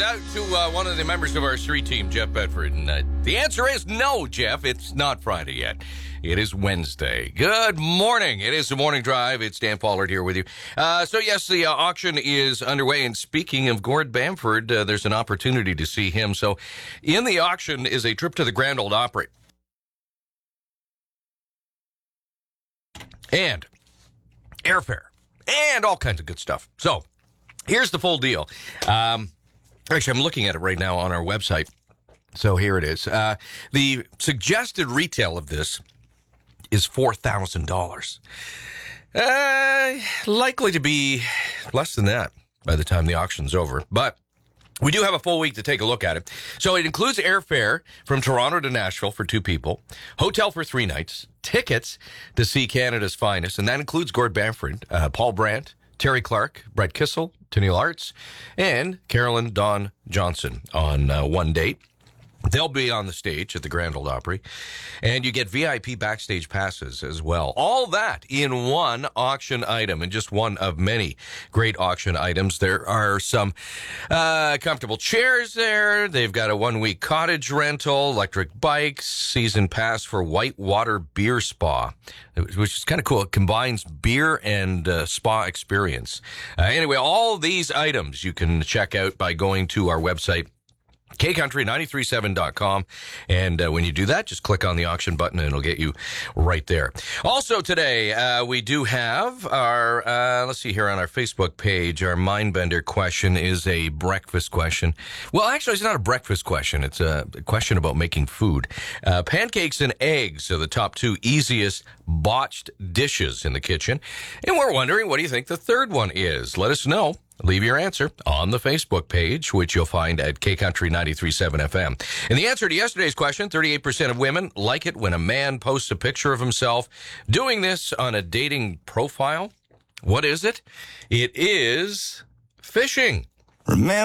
out to one of the members of our street team, Jeff Bedford. And the answer is no, Jeff. It's not Friday yet. It is Wednesday. Good morning. It is the morning drive. It's Dan Pollard here with you. So, yes, the auction is underway. And speaking of Gord Bamford, there's an opportunity to see him. So, in the auction is a trip to the Grand Ole Opry. And airfare. And all kinds of good stuff. So, here's the full deal. Actually, I'm looking at it right now on our website. So here it is. The suggested retail of this is $4,000. Likely to be less than that by the time the auction's over. But we do have a full week to take a look at it. So it includes airfare from Toronto to Nashville for 2 people, hotel for 3 nights, tickets to see Canada's finest, and that includes Gord Bamford, Paul Brandt, Terry Clark, Brett Kissel, Tennille Arts, and Carolyn Dawn Johnson on one date. They'll be on the stage at the Grand Ole Opry, and you get VIP backstage passes as well. All that in one auction item, and just one of many great auction items. There are some comfortable chairs there. They've got a 1-week cottage rental, electric bikes, season pass for Whitewater Beer Spa, which is kind of cool. It combines beer and spa experience. Anyway, all these items you can check out by going to our website, KCountry937.com. And when you do that, just click on the auction button and it'll get you right there. Also today, we do have our, let's see here on our Facebook page, our Mindbender question is a breakfast question. Well, actually, it's not a breakfast question. It's a question about making food. Pancakes and eggs are the top 2 easiest botched dishes in the kitchen. And we're wondering, what do you think the third one is? Let us know. Leave your answer on the Facebook page, which you'll find at KCountry937 FM. And the answer to yesterday's question, 38% of women like it when a man posts a picture of himself doing this on a dating profile. What is it? It is fishing. Remember